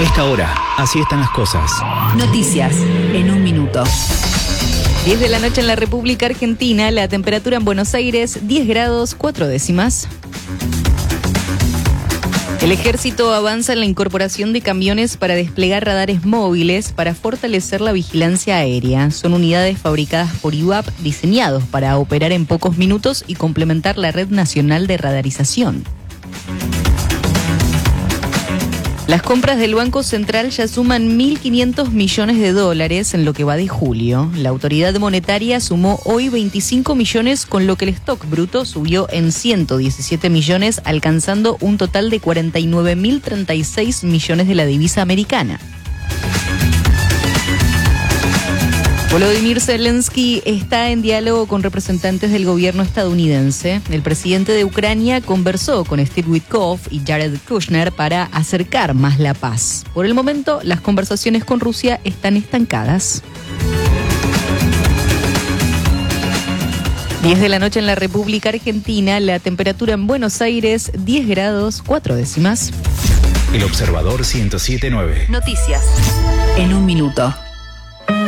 esta hora, así están las cosas. Noticias en un minuto. 10 de la noche en la República Argentina, la temperatura en Buenos Aires, 10 grados 4 décimas. El ejército avanza en la incorporación de camiones para desplegar radares móviles para fortalecer la vigilancia aérea. Son unidades fabricadas por IVAP, diseñados para operar en pocos minutos y complementar la red nacional de radarización. Las compras del Banco Central ya suman 1.500 millones de dólares en lo que va de julio. La autoridad monetaria sumó hoy 25 millones, con lo que el stock bruto subió en 117 millones, alcanzando un total de 49.036 millones de la divisa americana. Volodymyr Zelensky está en diálogo con representantes del gobierno estadounidense. El presidente de Ucrania conversó con Steve Witkoff y Jared Kushner para acercar más la paz. Por el momento, las conversaciones con Rusia están estancadas. 10 de la noche en la República Argentina, la temperatura en Buenos Aires, 10 grados 4 décimas. El Observador 107.9. Noticias en un minuto.